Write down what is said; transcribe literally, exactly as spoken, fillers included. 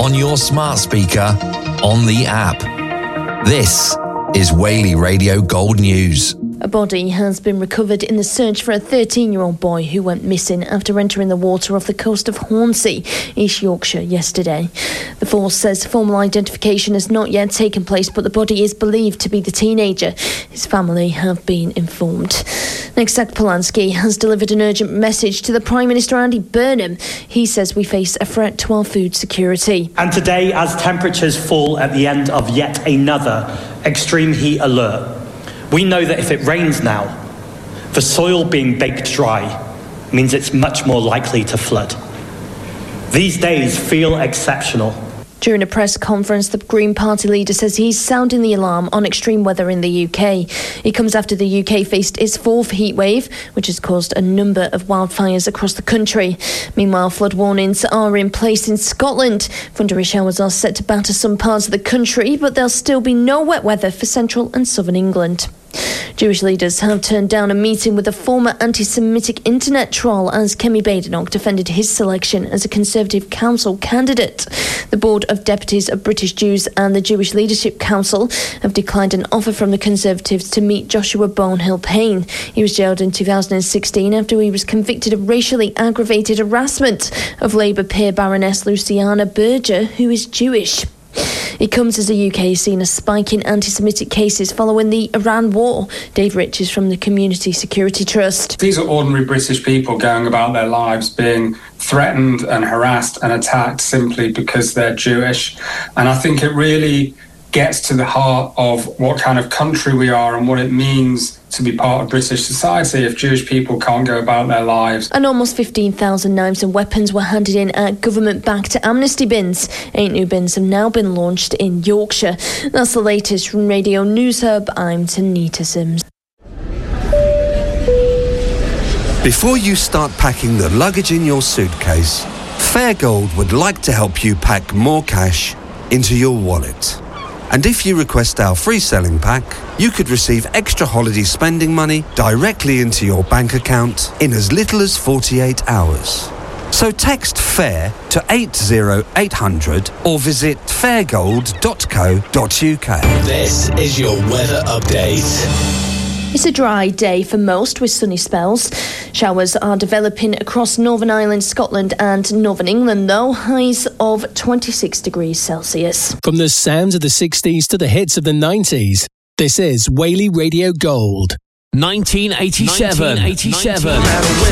on your smart speaker, on the app. This is Whaley Radio Gold News. A body has been recovered in the search for a thirteen-year-old boy who went missing after entering the water off the coast of Hornsea, East Yorkshire, yesterday. The force says formal identification has not yet taken place, but the body is believed to be the teenager. His family have been informed. Next, Zach Polanski has delivered an urgent message to the Prime Minister Andy Burnham. He says we face a threat to our food security. And today, as temperatures fall at the end of yet another extreme heat alert, we know that if it rains now, the soil being baked dry means it's much more likely to flood. These days feel exceptional. During a press conference, the Green Party leader says he's sounding the alarm on extreme weather in the U K. It comes after the U K faced its fourth heat wave, which has caused a number of wildfires across the country. Meanwhile, flood warnings are in place in Scotland. Thundery showers are set to batter some parts of the country, but there'll still be no wet weather for central and southern England. Jewish leaders have turned down a meeting with a former anti-Semitic internet troll as Kemi Badenoch defended his selection as a Conservative Council candidate. The Board of Deputies of British Jews and the Jewish Leadership Council have declined an offer from the Conservatives to meet Joshua Bonehill-Payne. He was jailed in two thousand sixteen after he was convicted of racially aggravated harassment of Labour peer Baroness Luciana Berger, who is Jewish. It comes as the U K has seen a spike in anti-Semitic cases following the Iran war. Dave Rich is from the Community Security Trust. These are ordinary British people going about their lives being threatened and harassed and attacked simply because they're Jewish. And I think it really gets to the heart of what kind of country we are and what it means to be part of British society if Jewish people can't go about their lives. And almost fifteen thousand knives and weapons were handed in at government-backed amnesty bins. Eight new bins have now been launched in Yorkshire. That's the latest from Radio News Hub. I'm Tanita Sims. Before you start packing the luggage in your suitcase, Fairgold would like to help you pack more cash into your wallet. And if you request our free selling pack, you could receive extra holiday spending money directly into your bank account in as little as forty-eight hours. So text FAIR to eight zero eight hundred or visit fairgold dot co dot uk. This is your weather update. It's a dry day for most with sunny spells. Showers are developing across Northern Ireland, Scotland and Northern England though. Highs of twenty-six degrees Celsius. From the sounds of the sixties to the hits of the nineties, this is Whaley Radio Gold. nineteen eighty-seven. nineteen eighty-seven.